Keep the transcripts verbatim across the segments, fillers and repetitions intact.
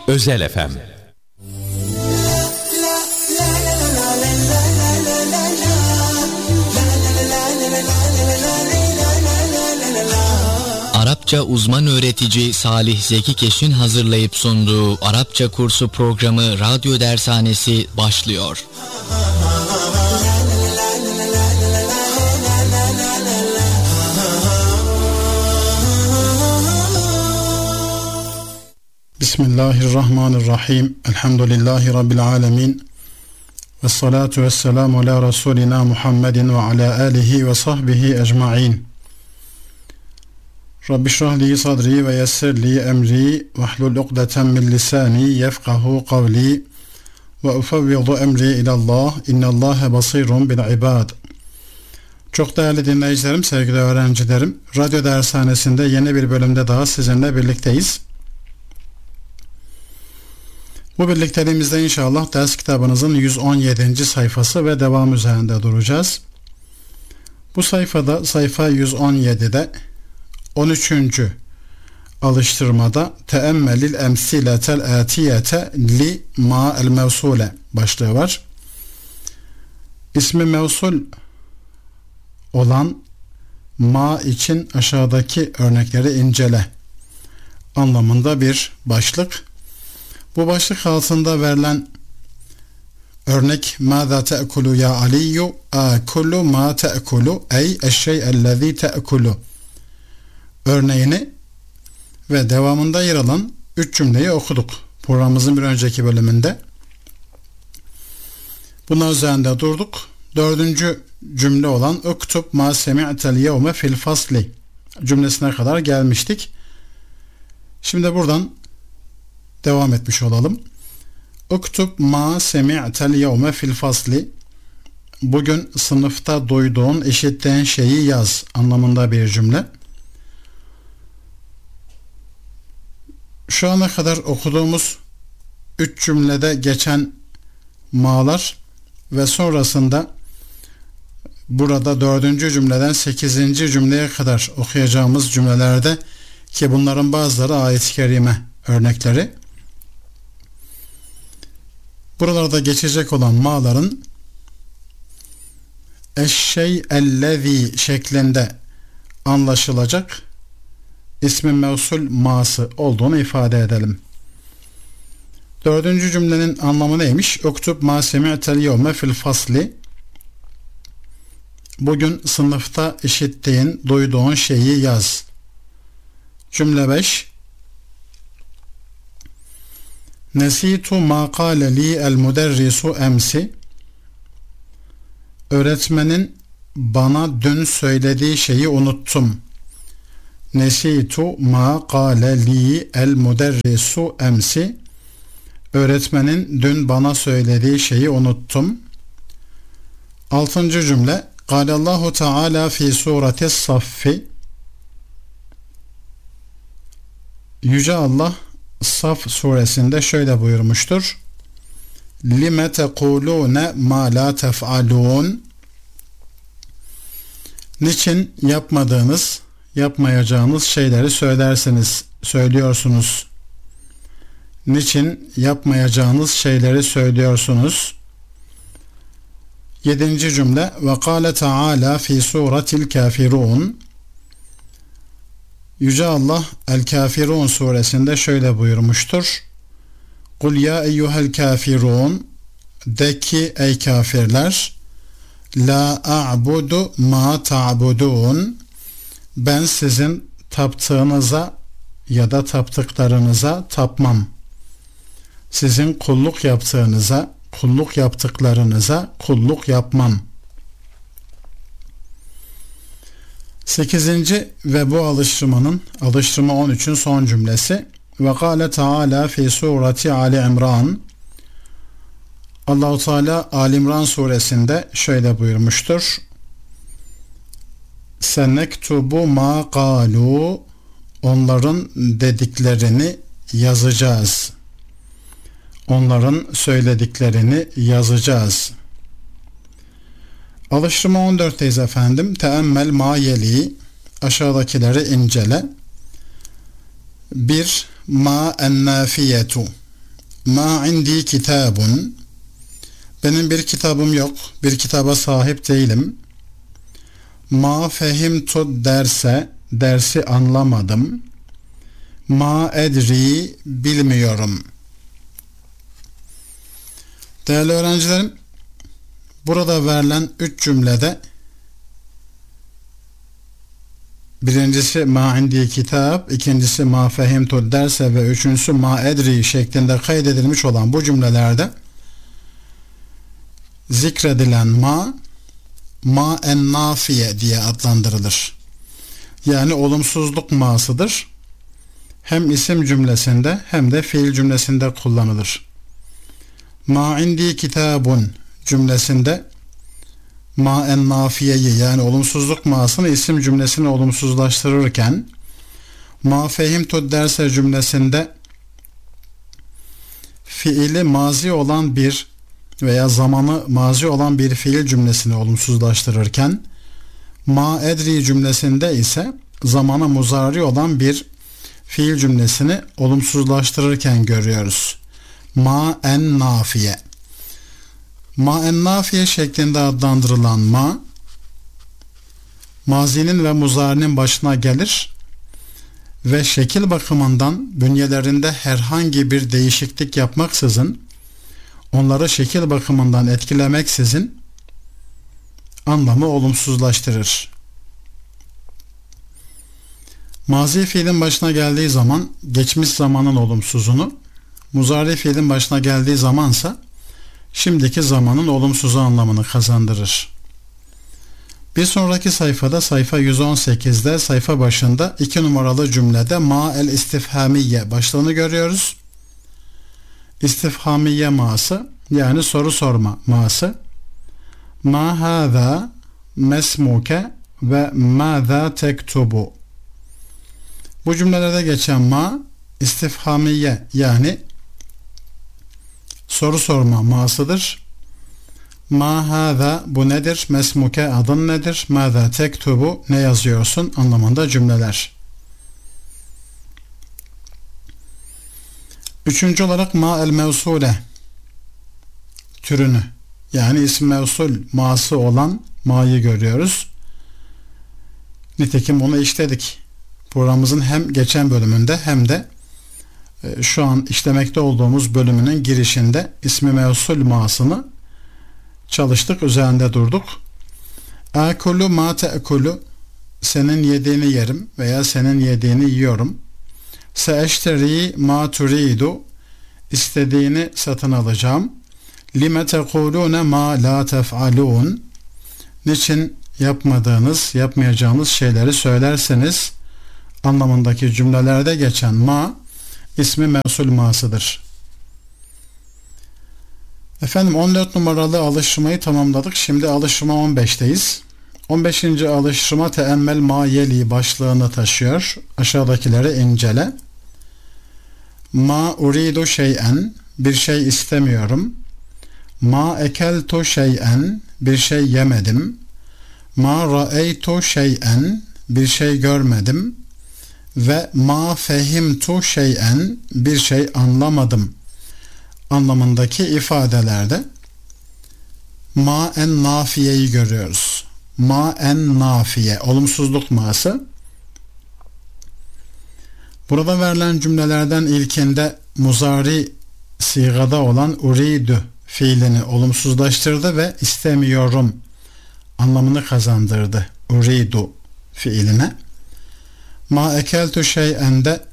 Özel F M. Arapça uzman öğretici Salih Zeki Keş'in hazırlayıp sunduğu Arapça kursu programı Radyo Dershanesi başlıyor. Bismillahirrahmanirrahim. Elhamdülillahi Rabbil alemin. Ve salatu ve selamu ala Resulina Muhammedin ve ala alihi ve sahbihi ecma'in. Rabbi şrahli sadri ve yessirli emri ve hlul uqdeten min lisani yefkahu kavli ve ufevvidu emri ilallah innallâhe basirun bil ibad. Çok değerli dinleyicilerim, sevgili öğrencilerim, Radyo Dershanesi'nde yeni bir bölümde daha sizinle birlikteyiz. Bu birlikteliğimizde inşallah ders kitabınızın yüz on yedinci sayfası ve devam üzerinde duracağız. Bu sayfada, sayfa yüz on yedide on üçüncü alıştırmada teemmelil emsiletel atiyete li ma el mevsule başlığı var. İsmi mevsul olan ma için aşağıdaki örnekleri incele anlamında bir başlık. Bu başlık altında verilen örnek ماذا تأكل ya علي آكل ما تأكل أي الشيء الذي تأكل örneğini ve devamında yer alan üç cümleyi okuduk programımızın bir önceki bölümünde. Bunlar üzerinde durduk. Dördüncü cümle olan اكتب ما سمعت اليوم في الفصل cümlesine kadar gelmiştik. Şimdi buradan devam etmiş olalım. Uktub ma semi'tel yevme fil fasli. Bugün sınıfta duyduğun, işittiğin şeyi yaz anlamında bir cümle. Şu ana kadar okuduğumuz üç cümlede geçen ma'lar ve sonrasında burada dördüncü cümleden sekizinci cümleye kadar okuyacağımız cümlelerde ki bunların bazıları ayet-i kerime örnekleri. Buralarda geçecek olan ma'ların eşşey ellezî şeklinde anlaşılacak ismi mevsul ma'sı olduğunu ifade edelim. Dördüncü cümlenin anlamı neymiş? Uktub ma semi'tel yevme fil fasli. Bugün sınıfta işittiğin, duyduğun şeyi yaz. Cümle beş. Nesitu ma kâle li el müderrisu emsi. Öğretmenin bana dün söylediği şeyi unuttum. Nesitu ma kâle li el müderrisu emsi. Öğretmenin dün bana söylediği şeyi unuttum. Altıncı cümle. Kâlallahu Teala fi sureti saffi. Yüce Allah Saf suresinde şöyle buyurmuştur. Lime tekulune ma la tef'alun. Niçin yapmadığınız, yapmayacağınız şeyleri söylersiniz, söylüyorsunuz? Niçin yapmayacağınız şeyleri söylüyorsunuz? Yedinci cümle. Ve kâle Teala fi suretil kafirun. Yüce Allah El-Kafirun suresinde şöyle buyurmuştur. Kul ya eyyuhel kafirun. De ki ey kafirler. La a'budu ma ta'budun. Ben sizin taptığınıza ya da taptıklarınıza tapmam. Sizin kulluk yaptığınıza, kulluk yaptıklarınıza kulluk yapmam. sekizinci ve bu alıştırmanın, alıştırma on üçün son cümlesi. Ve kâle Teala fi sureti Ali İmran. Allah-u Teala Ali İmran suresinde şöyle buyurmuştur. Senektubu ma qalu. Onların dediklerini yazacağız. Onların söylediklerini yazacağız. Alıştırma on dörtteyiz efendim. Teemmel ma yeli. Aşağıdakileri incele. bir. Ma en nafiyetu. Ma indi kitabun. Benim bir kitabım yok. Bir kitaba sahip değilim. Ma fehimtu derse. Dersi anlamadım. Ma edri. Bilmiyorum. Değerli öğrencilerim, burada verilen üç cümlede birincisi ma indi kitap, ikincisi ma fehimtu derse ve üçüncüsü ma edri şeklinde kaydedilmiş olan bu cümlelerde zikredilen ma, ma en nafiye diye adlandırılır. Yani olumsuzluk ma'sıdır. Hem isim cümlesinde hem de fiil cümlesinde kullanılır. Ma indi kitabun cümlesinde ma en nafiyeyi yani olumsuzluk ma'sını isim cümlesini olumsuzlaştırırken ma fehimtu derse cümlesinde fiili mazi olan bir veya zamanı mazi olan bir fiil cümlesini olumsuzlaştırırken ma edri cümlesinde ise zamanı muzari olan bir fiil cümlesini olumsuzlaştırırken görüyoruz. Ma en nafiye. Ma en nafiye şeklinde adlandırılan ma mazinin ve muzarinin başına gelir ve şekil bakımından bünyelerinde herhangi bir değişiklik yapmaksızın, onları şekil bakımından etkilemeksizin anlamı olumsuzlaştırır. Mazi fiilin başına geldiği zaman geçmiş zamanın olumsuzunu, muzari fiilin başına geldiği zamansa şimdiki zamanın olumsuzu anlamını kazandırır. Bir sonraki sayfada sayfa yüz on sekizde sayfa başında iki numaralı cümlede ma el istifhamiye başlığını görüyoruz. İstifhamiye ma'sı yani soru sorma ma'sı. Ma hâzâ mesmuke ve mâzâ tektubu. Bu cümlelerde geçen ma istifhamiye yani soru sorma ma'sıdır. Ma hâzâ bu nedir? Mesmuke adın nedir? Mâzâ tektubu ne yazıyorsun? Anlamında cümleler. Üçüncü olarak ma el mevsule türünü yani isim mevsul ma'sı olan ma'yı görüyoruz. Nitekim onu işledik. Programımızın hem geçen bölümünde hem de şu an işlemekte olduğumuz bölümünün girişinde ismi mevsul ma'sını çalıştık, üzerinde durduk. Akulu ma te'kulu senin yediğini yerim veya senin yediğini yiyorum. Se'eşteri ma turidu istediğini satın alacağım. Lime tekulune ma la tef'alun niçin yapmadığınız, yapmayacağınız şeyleri söylerseniz anlamındaki cümlelerde geçen ma ismi mevsul ma'sıdır. Efendim on dört numaralı alıştırmayı tamamladık. Şimdi alıştırma on beşteyiz. on beşinci alıştırma teemmel ma yeli başlığını taşıyor. Aşağıdakileri incele. Ma uridu şey'en bir şey istemiyorum. Ma ekeltu şey'en bir şey yemedim. Ma ra'eytu şey'en bir şey görmedim. Ve ma fehimtu şey'en bir şey anlamadım anlamındaki ifadelerde ma en nafiyeyi görüyoruz. Ma en nafiye olumsuzluk ma'sı. Burada verilen cümlelerden ilkinde muzari sigada olan uridu fiilini olumsuzlaştırdı ve istemiyorum anlamını kazandırdı uridu fiiline. Ma ekeltu şey'en de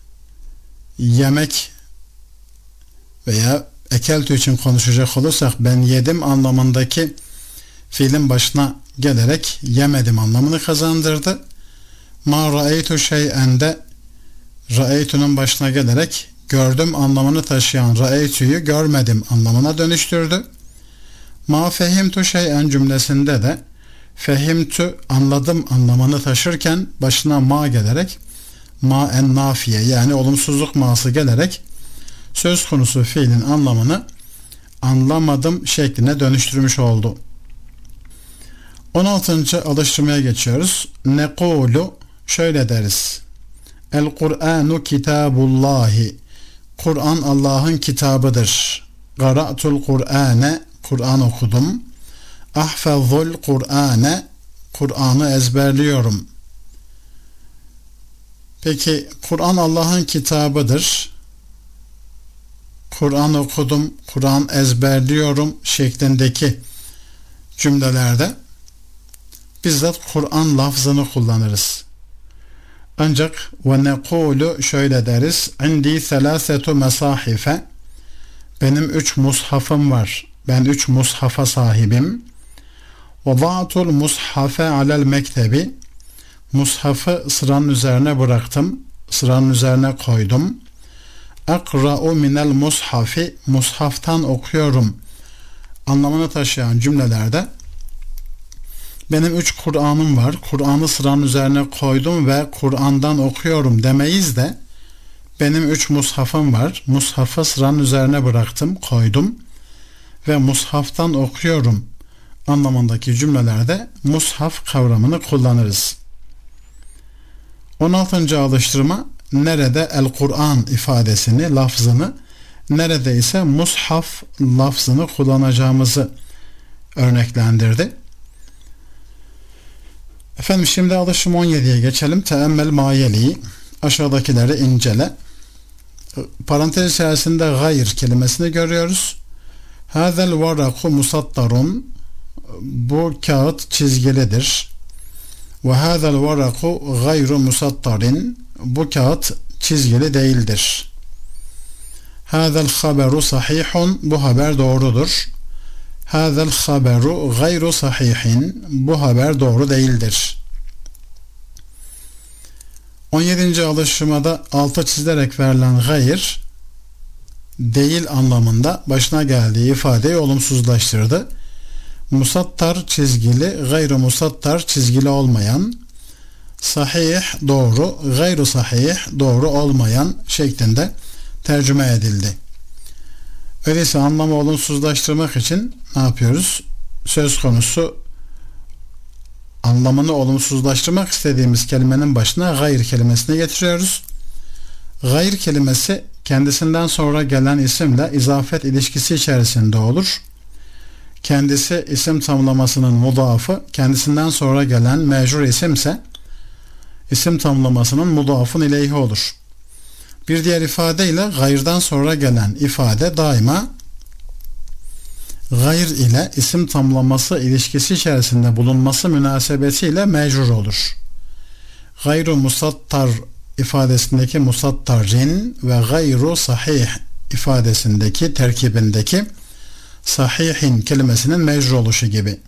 yemek veya ekeltu için konuşacak olursak ben yedim anlamındaki fiilin başına gelerek yemedim anlamını kazandırdı. Ma ra'eytu şey'en de ra'eytu'nun başına gelerek gördüm anlamını taşıyan ra'eytu'yu görmedim anlamına dönüştürdü. Ma fehimtu şey'en cümlesinde de fehimtu anladım anlamını taşırken başına ma gelerek ma en nafiye yani olumsuzluk ma'sı gelerek söz konusu fiilin anlamını anlamadım şekline dönüştürmüş oldu. on altıncı alıştırmaya geçiyoruz. Nekulu şöyle deriz. El Kur'anu kitabullahi. Kur'an Allah'ın kitabıdır. Qara'tul Kur'ane, Kur'an okudum. Ahfazul Kur'ane, Kur'an'ı ezberliyorum. Peki Kur'an Allah'ın kitabıdır. Kur'an okudum, Kur'an ezberliyorum şeklindeki cümlelerde bizzat Kur'an lafzını kullanırız. Ancak ve nekulu şöyle deriz. İndi selasetu mesahife, benim üç mushafım var. Ben üç mushafa sahibim. Ve da'tul mushafe alel mektebi, mushafı sıranın üzerine bıraktım. Sıranın üzerine koydum. Akra'u minel mushafi, mushaftan okuyorum anlamını taşıyan cümlelerde benim üç Kur'an'ım var. Kur'an'ı sıranın üzerine koydum ve Kur'an'dan okuyorum demeyiz de benim üç mushafım var. Mushafı sıranın üzerine bıraktım, koydum ve mushaftan okuyorum anlamındaki cümlelerde mushaf kavramını kullanırız. on altıncı alıştırma nerede el-Kur'an ifadesini, lafzını, nerede ise mushaf lafzını kullanacağımızı örneklendirdi. Efendim şimdi alışım on yediye geçelim. Teemmel mayeli, aşağıdakileri incele. Parantez içerisinde gayr kelimesini görüyoruz. Hazel varaku musattarun, bu kağıt çizgilidir. Ve hazel varaku gayru musattarin, bu kağıt çizgili değildir. Hazel haberu sahihun, bu haber doğrudur. Hazel haberu gayru sahihin, bu haber doğru değildir. on yedinci alıştırmada altı çizilerek verilen gayr değil anlamında başına geldiği ifadeyi olumsuzlaştırdı. Musattar çizgili, gayru musattar çizgili olmayan, sahih doğru, gayru sahih doğru olmayan şeklinde tercüme edildi. Öyleyse anlamı olumsuzlaştırmak için ne yapıyoruz? Söz konusu anlamını olumsuzlaştırmak istediğimiz kelimenin başına gayr kelimesini getiriyoruz. Gayr kelimesi kendisinden sonra gelen isimle izafet ilişkisi içerisinde olur. Kendisi isim tamlamasının mudafı, kendisinden sonra gelen mecrur isimse isim tamlamasının mudafın ileyhi olur. Bir diğer ifadeyle gayrdan sonra gelen ifade daima gayr ile isim tamlaması ilişkisi içerisinde bulunması münasebetiyle mecrur olur. Gayru musattar ifadesindeki musattarin ve gayru sahih ifadesindeki terkibindeki sahihin kelimesinin mecrur oluşu gibi.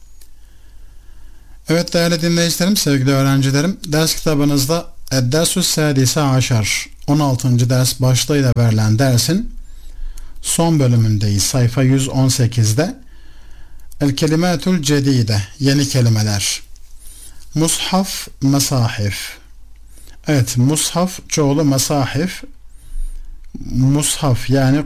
Evet değerli dinleyicilerim, sevgili öğrencilerim, ders kitabınızda Ed-Dersü Sadise Aşar on altıncı ders başlığıyla verilen dersin son bölümündeyiz. Sayfa yüz on sekizde El Kelimatul Cedide, yeni kelimeler. Mushaf, mesahif. Evet, mushaf çoğulu mesahif. Mushaf yani